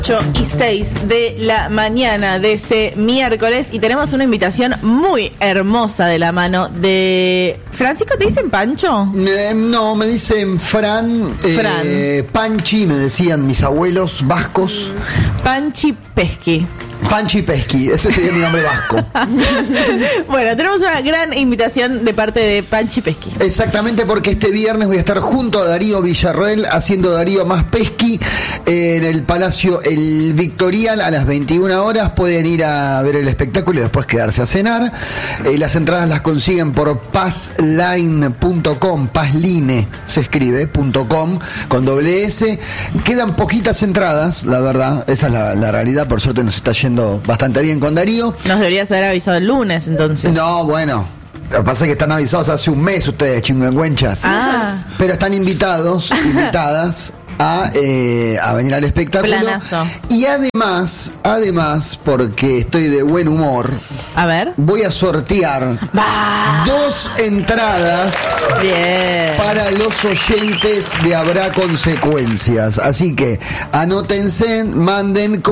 8:06 de la mañana de este miércoles y tenemos una invitación muy hermosa de la mano de Francisco. ¿Te dicen Pancho? No, me dicen Fran. Panchi, me decían mis abuelos vascos. Panchi Pesqui. Panchi Pesqui, ese sería mi nombre vasco. Bueno, tenemos una gran invitación de parte de Panchi Pesqui. Exactamente, porque este viernes voy a estar junto a Darío Villarroel haciendo Darío más Pesqui en el Palacio El Victorial a las 21 horas. Pueden ir a ver el espectáculo y después quedarse a cenar. Las entradas las consiguen por passline.com, passline se escribe, .com con doble S. Quedan poquitas entradas, la verdad, esa es la realidad. Por suerte nos está yendo bastante bien con Darío. Nos deberías haber avisado el lunes, entonces. No, bueno, lo que pasa es que están avisados hace un mes ustedes, chingüengüenchas. Pero están invitadas a venir al espectáculo. Planazo. Y además, porque estoy de buen humor, a ver, voy a sortear 2 entradas para los oyentes de Habrá Consecuencias. Así que anótense, manden.